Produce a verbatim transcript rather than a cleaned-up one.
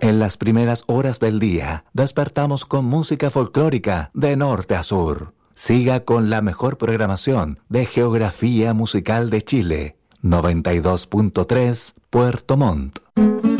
En las primeras horas del día, despertamos con música folclórica de norte a sur. Siga con la mejor programación de Geografía Musical de Chile. noventa y dos punto tres Puerto Montt.